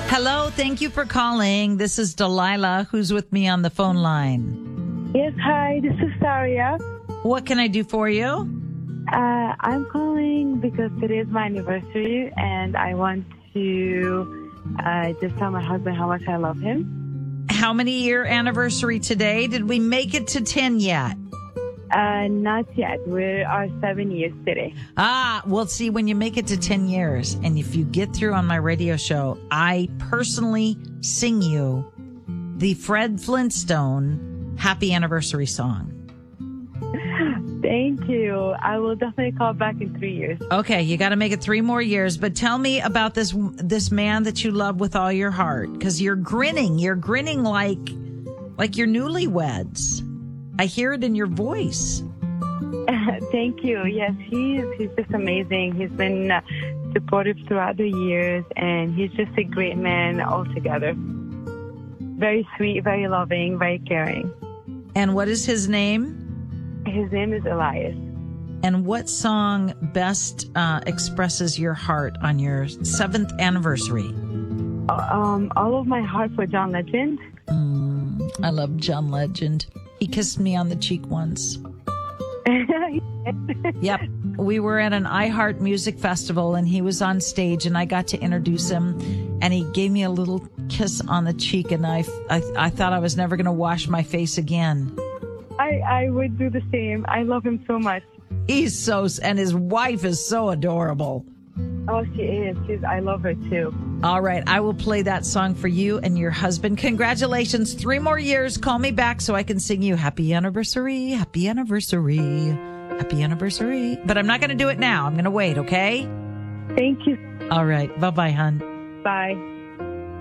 Hello, thank you for calling. This is Delilah, who's with me on the phone line. Yes, hi, this is Saria. What can I do for you? I'm calling because today is my anniversary and I want to just tell my husband how much I love him. How many year anniversary today? Did we make it to 10 yet? Not yet. We are 7 years today. Well, see, when you make it to 10 years and if you get through on my radio show, I personally sing you the Fred Flintstone Happy Anniversary song. Thank you. I will definitely call back in 3 years. Okay, you got to make it 3 more years, but tell me about this man that you love with all your heart, because you're grinning like you're newlyweds. I hear it in your voice. Thank you. Yes, he's just amazing. He's been supportive throughout the years, and he's just a great man altogether. Very sweet, very loving, very caring. And what is his name? His name is Elias. And what song best expresses your heart on your 7th anniversary? All of my heart for John Legend. I love John Legend. He kissed me on the cheek once. Yep. We were at an iHeart Music Festival and he was on stage and I got to introduce him and he gave me a little kiss on the cheek and I thought I was never going to wash my face again. I would do the same. I love him so much. And his wife is so adorable. Oh, she is. I love her too. All right. I will play that song for you and your husband. Congratulations. 3 more years. Call me back so I can sing you happy anniversary, happy anniversary, happy anniversary. But I'm not going to do it now. I'm going to wait. Okay. Thank you. All right. Bye-bye, hon. Bye.